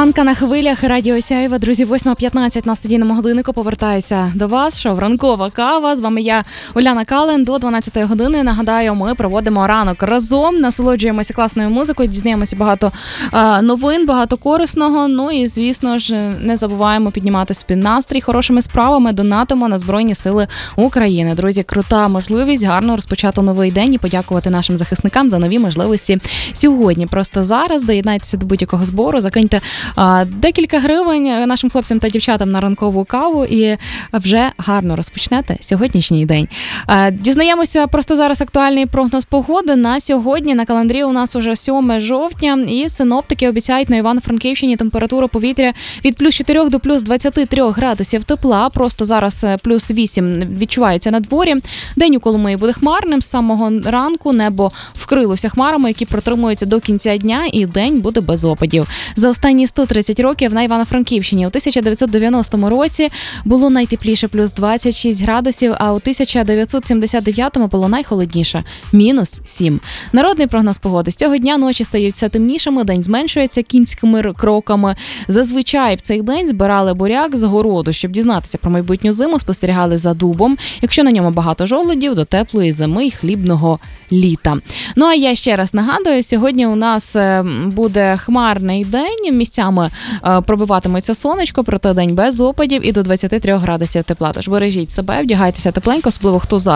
Анка на хвилях, Радіо Сяєва. Друзі, 8:15 на студійному годиннику. Повертаюся до вас. Шоу «Ранкова кава». З вами я, Уляна Кален. До 12 години, нагадаю, ми проводимо ранок разом. Насолоджуємося класною музикою, дізнаємося багато новин, багато корисного. Ну і, звісно ж, не забуваємо піднімати собі настрій хорошими справами. Донатимо на Збройні Сили України. Друзі, крута можливість гарно розпочати новий день і подякувати нашим захисникам за нові можливості сьогодні. Просто зараз доєднайтеся до будь-якого збору, закиньте декілька гривень нашим хлопцям та дівчатам на ранкову каву і вже гарно розпочнете сьогоднішній день. Дізнаємося просто зараз актуальний прогноз погоди. На сьогодні на календарі у нас уже 7 жовтня і синоптики обіцяють на Івано-Франківщині температуру повітря від плюс 4 до плюс 23 градусів тепла. Просто зараз плюс 8 відчувається на дворі. День у Коломиї буде хмарним. З самого ранку небо вкрилося хмарами, які протримуються до кінця дня, і день буде без опадів. За останні 130 років на Івано-Франківщині у 1990 році було найтепліше плюс 26 градусів, а у 1979 було найхолодніше мінус 7. Народний прогноз погоди. З цього дня ночі стають все темнішими, день зменшується кінськими кроками. Зазвичай в цей день збирали буряк з городу. Щоб дізнатися про майбутню зиму, спостерігали за дубом. Якщо на ньому багато жолудів, до теплої зими і хлібного літа. Ну а я ще раз нагадую, сьогодні у нас буде хмарний день, місцями пробиватиметься сонечко, проте день без опадів і до 23 градусів тепла. Тож бережіть себе, вдягайтеся тепленько, особливо хто зараз